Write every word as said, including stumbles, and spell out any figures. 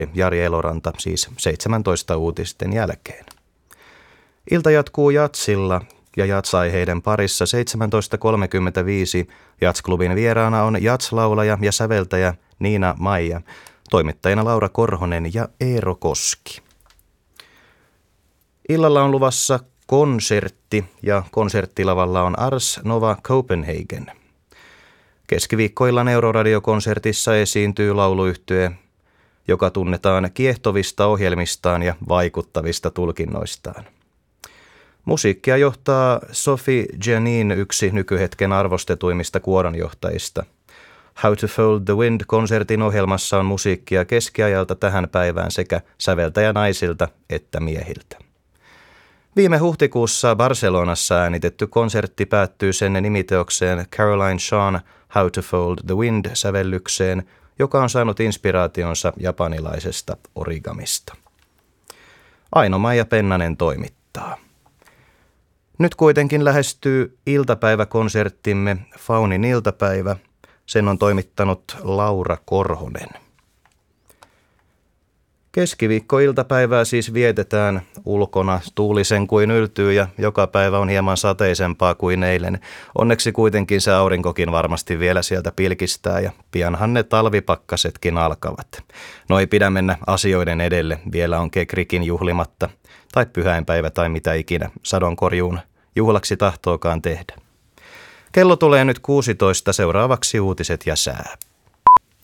Jari Eloranta siis seitsemäntoista uutisten jälkeen. Ilta jatkuu jatsilla ja jatsaiheiden parissa seitsemäntoista kolmekymmentäviisi Jats-klubin vieraana on jatslaulaja ja säveltäjä Niina Maija, toimittajina Laura Korhonen ja Eero Koski. Illalla on luvassa konsertti ja konserttilavalla on Ars Nova Copenhagen. Keskiviikkoillan Euroradio-konsertissa esiintyy lauluyhtye, joka tunnetaan kiehtovista ohjelmistaan ja vaikuttavista tulkinnoistaan. Musiikkia johtaa Sophie Janin, yksi nykyhetken arvostetuimmista kuoronjohtajista. How to Fold the Wind-konsertin ohjelmassa on musiikkia keskiajalta tähän päivään sekä säveltäjänaisilta että miehiltä. Viime huhtikuussa Barcelonassa äänitetty konsertti päättyy sen nimiteokseen Caroline Shawn How to Fold the Wind-sävellykseen, joka on saanut inspiraationsa japanilaisesta origamista. Aino-Maija Pennanen toimittaa. Nyt kuitenkin lähestyy iltapäiväkonserttimme Faunin iltapäivä. Sen on toimittanut Laura Korhonen. Keskiviikkoiltapäivää siis vietetään ulkona tuulisen kuin yltyy ja joka päivä on hieman sateisempaa kuin eilen. Onneksi kuitenkin se aurinkokin varmasti vielä sieltä pilkistää ja pianhan ne talvipakkasetkin alkavat. No ei pidä mennä asioiden edelle, vielä on kekrikin juhlimatta tai pyhäinpäivä tai mitä ikinä sadonkorjuun juhlaksi tahtookaan tehdä. Kello tulee nyt kuusitoista, seuraavaksi uutiset ja sää.